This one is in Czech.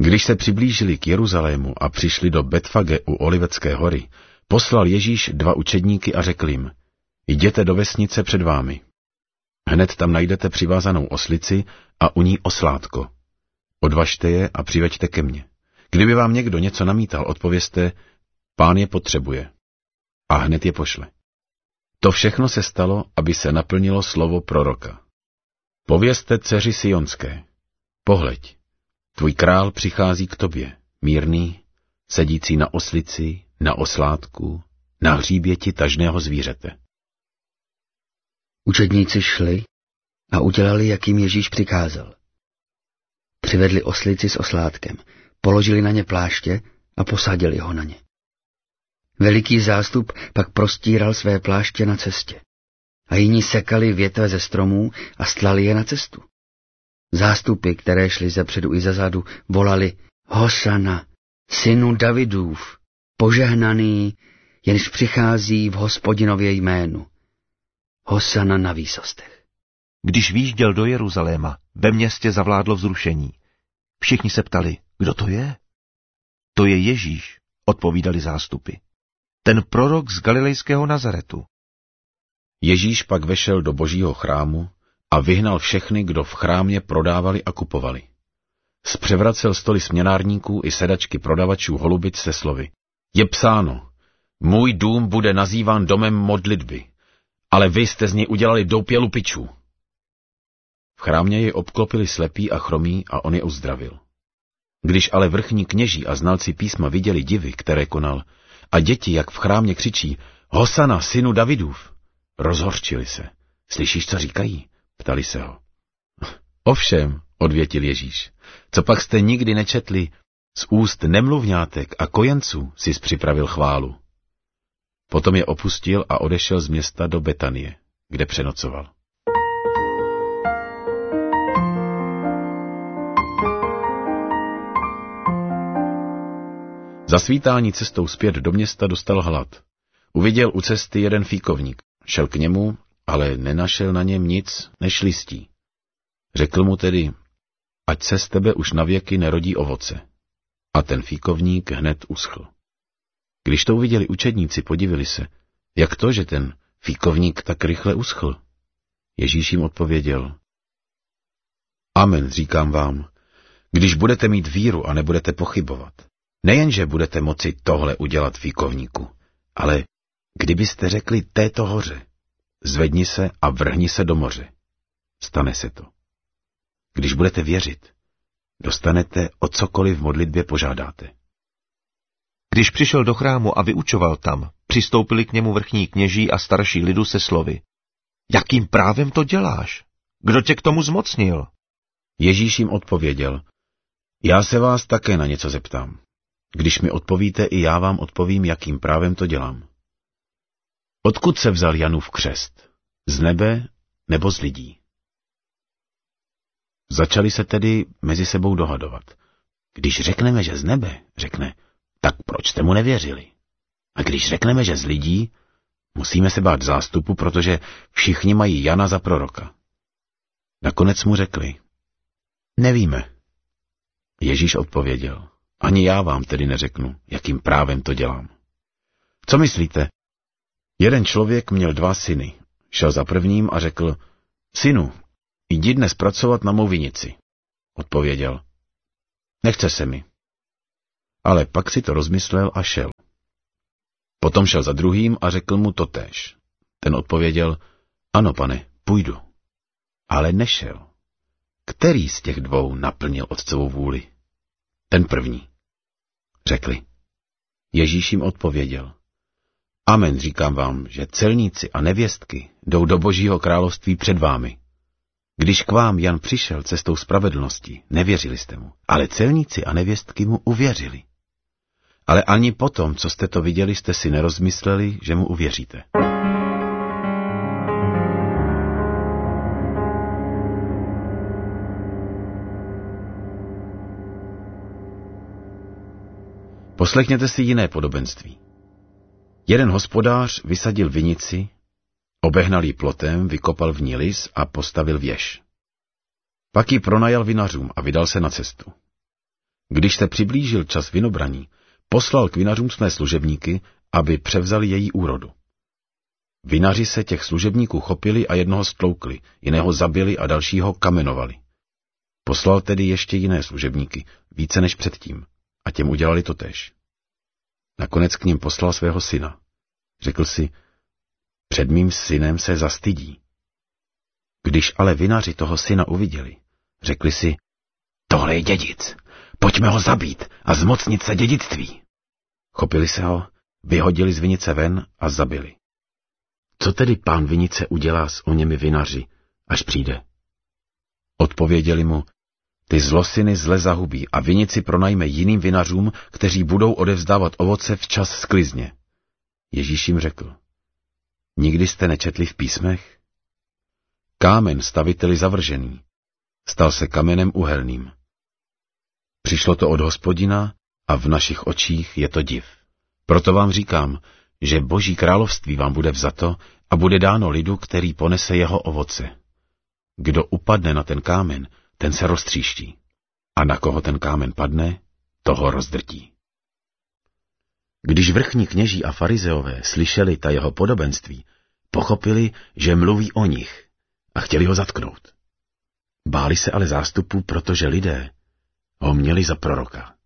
Když se přiblížili k Jeruzalému a přišli do Betfage u Olivecké hory, poslal Ježíš 2 učedníky a řekl jim, jděte do vesnice před vámi. Hned tam najdete přivázanou oslici a u ní oslátko. Odvažte je a přiveďte ke mně. Kdyby vám někdo něco namítal, odpovězte, Pán je potřebuje. A hned je pošle. To všechno se stalo, aby se naplnilo slovo proroka. Povězte dceři Sionské, pohleď, tvůj král přichází k tobě, mírný, sedící na oslici, na oslátku, na hříběti tažného zvířete. Učedníci šli a udělali, jak jim Ježíš přikázal. Přivedli oslici s oslátkem, položili na ně pláště a posadili ho na ně. Veliký zástup pak prostíral své pláště na cestě a jiní sekali větve ze stromů a stlali je na cestu. Zástupy, které šly zepředu i zezadu, volali Hosana, synu Davidův, požehnaný, jenž přichází v Hospodinově jménu. Hosana na výsostech. Když výjížděl do Jeruzaléma, ve městě zavládlo vzrušení. Všichni se ptali, kdo to je? To je Ježíš, odpovídali zástupy. Ten prorok z galilejského Nazaretu. Ježíš pak vešel do božího chrámu a vyhnal všechny, kdo v chrámě prodávali a kupovali. Zpřevracel stoly směnárníků i sedačky prodavačů holubic se slovy. Je psáno, můj dům bude nazýván domem modlitby, ale vy jste z něj udělali doupě lupičů. V chrámě jej obklopili slepí a chromí a on je uzdravil. Když ale vrchní kněží a znalci písma viděli divy, které konal, a děti, jak v chrámě křičí, Hosana, synu Davidův, rozhořčili se. Slyšíš, co říkají? Ptali se ho. Ovšem, odvětil Ježíš, co pak jste nikdy nečetli, z úst nemluvňátek a kojenců jsi připravil chválu. Potom je opustil a odešel z města do Betanie, kde přenocoval. Za svítání cestou zpět do města dostal hlad. Uviděl u cesty jeden fíkovník. Šel k němu, ale nenašel na něm nic než listí. Řekl mu tedy, ať se z tebe už navěky nerodí ovoce. A ten fíkovník hned uschl. Když to uviděli učedníci, podivili se, jak to, že ten fíkovník tak rychle uschl. Ježíš jim odpověděl, amen, říkám vám, když budete mít víru a nebudete pochybovat, nejenže budete moci tohle udělat fíkovníku, ale kdybyste řekli této hoře, zvedni se a vrhni se do moře, stane se to. Když budete věřit, dostanete o cokoliv v modlitbě požádáte. Když přišel do chrámu a vyučoval tam, přistoupili k němu vrchní kněží a starší lidu se slovy. Jakým právem to děláš? Kdo tě k tomu zmocnil? Ježíš jim odpověděl, já se vás také na něco zeptám. Když mi odpovíte, i já vám odpovím, jakým právem to dělám. Odkud se vzal Janův křest? Z nebe nebo z lidí? Začali se tedy mezi sebou dohadovat. Když řekneme, že z nebe, řekne, tak proč jste mu nevěřili? A když řekneme, že z lidí, musíme se bát zástupu, protože všichni mají Jana za proroka. Nakonec mu řekli, nevíme. Ježíš odpověděl, ani já vám tedy neřeknu, jakým právem to dělám. Co myslíte? Jeden člověk měl 2 syny. Šel za prvním a řekl, synu, jdi dnes pracovat na mou vinici. Odpověděl, nechce se mi. Ale pak si to rozmyslel a šel. Potom šel za druhým a řekl mu totéž. Ten odpověděl, ano, pane, půjdu. Ale nešel. Který z těch 2 naplnil otcovou vůli? Ten první. Řekli. Ježíš jim odpověděl. Amen, říkám vám, že celníci a nevěstky jdou do Božího království před vámi. Když k vám Jan přišel cestou spravedlnosti, nevěřili jste mu, ale celníci a nevěstky mu uvěřili. Ale ani potom, co jste to viděli, jste si nerozmysleli, že mu uvěříte. Poslechněte si jiné podobenství. Jeden hospodář vysadil vinici, obehnal ji plotem, vykopal v ní lis a postavil věž. Pak ji pronajal vinařům a vydal se na cestu. Když se přiblížil čas vinobraní, poslal k vinařům své služebníky, aby převzali její úrodu. Vinaři se těch služebníků chopili a jednoho stloukli, jiného zabili a dalšího kamenovali. Poslal tedy ještě jiné služebníky, více než předtím, a těm udělali totéž. Nakonec k nim poslal svého syna. Řekl si, před mým synem se zastydí. Když ale vinaři toho syna uviděli, řekli si, tohle je dědic, pojďme ho zabít a zmocnit se dědictví. Chopili se ho, vyhodili z vinice ven a zabili. Co tedy pán vinice udělá s oněmi vinaři, až přijde? Odpověděli mu, ty zlosyny zle zahubí a vinici pronajme jiným vinařům, kteří budou odevzdávat ovoce včas sklizně. Ježíš jim řekl, nikdy jste nečetli v písmech? Kámen staviteli zavržený stal se kamenem uhelným. Přišlo to od Hospodina a v našich očích je to div. Proto vám říkám, že Boží království vám bude vzato a bude dáno lidu, který ponese jeho ovoce. Kdo upadne na ten kámen, ten se roztříští. A na koho ten kámen padne, toho rozdrtí. Když vrchní kněží a farizeové slyšeli ta jeho podobenství, pochopili, že mluví o nich a chtěli ho zatknout. Báli se ale zástupu, protože lidé ho měli za proroka.